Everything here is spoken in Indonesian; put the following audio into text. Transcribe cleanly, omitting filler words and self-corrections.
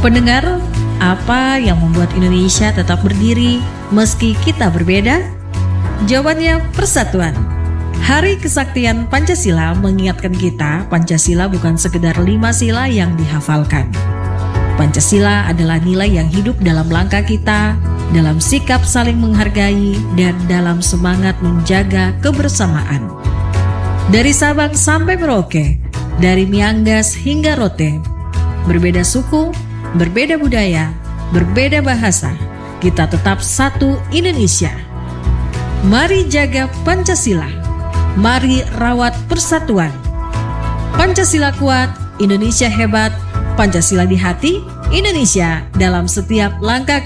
Pendengar, apa yang membuat Indonesia tetap berdiri meski kita berbeda? Jawabannya persatuan. Hari Kesaktian Pancasila mengingatkan kita, Pancasila bukan sekedar 5 sila yang dihafalkan. Pancasila adalah nilai yang hidup dalam langkah kita, dalam sikap saling menghargai, dan dalam semangat menjaga kebersamaan. Dari Sabang sampai Merauke, dari Miangas hingga Rote, berbeda suku, berbeda budaya, berbeda bahasa, kita tetap satu Indonesia. Mari jaga Pancasila. Mari rawat persatuan. Pancasila kuat, Indonesia hebat. Pancasila di hati, Indonesia dalam setiap langkah